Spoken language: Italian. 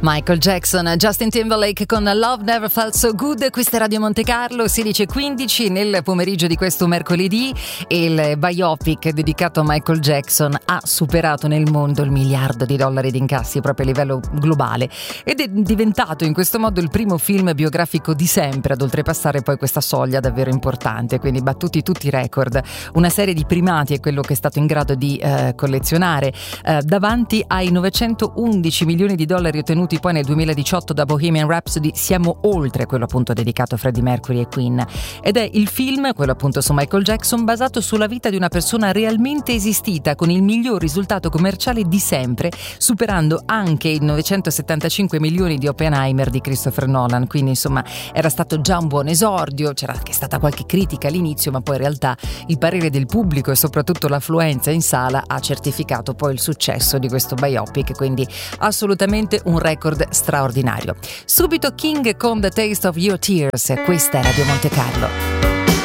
Michael Jackson, Justin Timberlake con Love Never Felt So Good. Questa è Radio Monte Carlo, 16:15 nel pomeriggio di questo mercoledì. Il biopic dedicato a Michael Jackson ha superato nel mondo il $1 miliardo di incassi proprio a livello globale ed è diventato in questo modo il primo film biografico di sempre ad oltrepassare poi questa soglia davvero importante, quindi battuti tutti i record. Una serie di primati è quello che è stato in grado di collezionare davanti ai $911 milioni ottenuti poi nel 2018 da Bohemian Rhapsody. Siamo oltre quello appunto dedicato a Freddie Mercury e Queen, ed è il film, quello appunto su Michael Jackson, basato sulla vita di una persona realmente esistita, con il miglior risultato commerciale di sempre, superando anche i 975 milioni di Oppenheimer di Christopher Nolan. Quindi insomma era stato già un buon esordio, c'era anche stata qualche critica all'inizio, ma poi in realtà il parere del pubblico e soprattutto l'affluenza in sala ha certificato poi il successo di questo biopic, quindi assolutamente un record straordinario. Subito King con The Taste of Your Tears. Questa è Radio Monte Carlo.